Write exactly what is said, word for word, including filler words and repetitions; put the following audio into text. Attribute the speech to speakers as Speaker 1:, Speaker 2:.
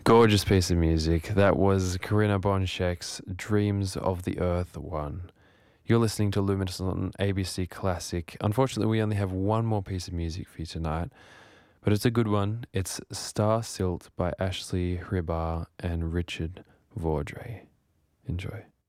Speaker 1: Gorgeous piece of music. That was Corinna Bonchek's Dreams of the Earth one. You're listening to Luminous on A B C Classic. Unfortunately, we only have one more piece of music for you tonight, but it's a good one. It's Star Silt by Ashley Hribar and Richard Vaudrey. Enjoy.